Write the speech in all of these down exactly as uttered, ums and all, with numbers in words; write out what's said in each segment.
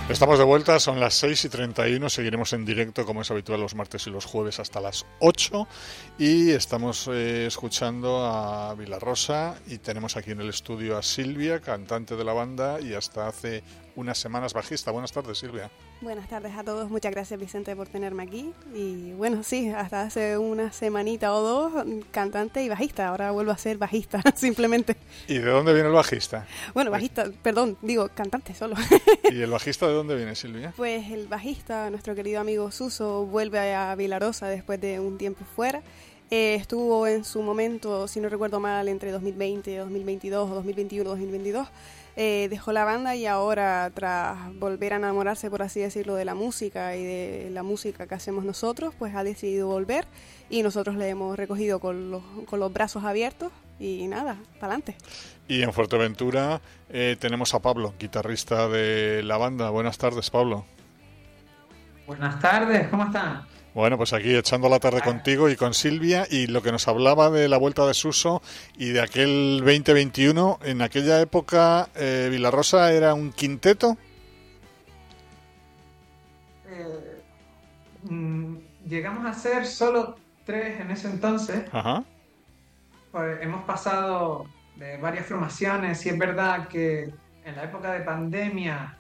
Estamos de vuelta, son las seis y treinta y uno, seguiremos en directo como es habitual los martes y los jueves hasta las ocho y estamos eh, escuchando a Vilarrosa y tenemos aquí en el estudio a Silvia, cantante de la banda y hasta hace unas semanas bajista. Buenas tardes, Silvia. Buenas tardes a todos, muchas gracias Vicente por tenerme aquí y bueno, sí, hasta hace una semanita o dos cantante y bajista, ahora vuelvo a ser bajista simplemente. ¿Y de dónde viene el bajista? Bueno, bajista, perdón, digo cantante solo. ¿Y el bajista de dónde viene, Silvia? Pues el bajista, nuestro querido amigo Suso, vuelve a Vilarosa después de un tiempo fuera. Eh, estuvo en su momento, si no recuerdo mal, entre dos mil veinte, dos mil veintidós o dos mil veintiuno, dos mil veintidós. Eh, dejó la banda y ahora, tras volver a enamorarse, por así decirlo, de la música y de la música que hacemos nosotros, pues ha decidido volver y nosotros le hemos recogido con los, con los brazos abiertos y nada, para adelante. Y en Fuerteventura eh, tenemos a Pablo, guitarrista de la banda. Buenas tardes, Pablo. Buenas tardes, ¿cómo están? Bueno, pues aquí echando la tarde contigo y con Silvia y lo que nos hablaba de la vuelta de Suso y de aquel veinte veintiuno, en aquella época eh, Vilarrosa era un quinteto. Eh, mm, llegamos a ser solo tres en ese entonces. Ajá. Pues hemos pasado de varias formaciones y es verdad que en la época de pandemia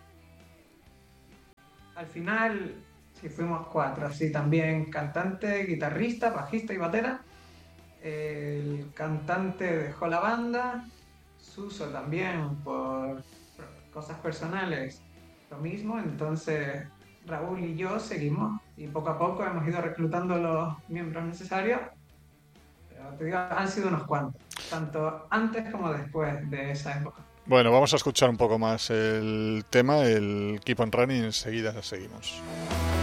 al final sí fuimos cuatro, así también cantante, guitarrista, bajista y batera. El cantante dejó la banda, Suso también por cosas personales, lo mismo, entonces Raúl y yo seguimos y poco a poco hemos ido reclutando los miembros necesarios, pero te digo, han sido unos cuantos, tanto antes como después de esa época. Bueno, vamos a escuchar un poco más el tema, el Keep on Running, y enseguida seguimos.